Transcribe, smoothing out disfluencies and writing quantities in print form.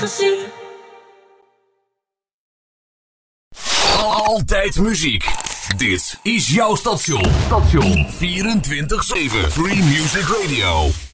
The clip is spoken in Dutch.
Altijd muziek. Dit is jouw station. 24/7 Free Music Radio.